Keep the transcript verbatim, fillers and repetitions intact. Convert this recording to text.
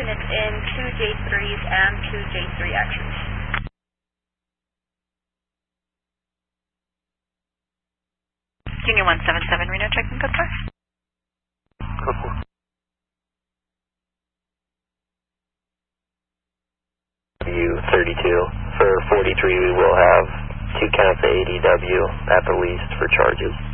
units in, two J threes and two J three X's. Union one seven seven, Reno, checking code five. W thirty-two. For forty-three, we will have two counts of A D W at the least for charges.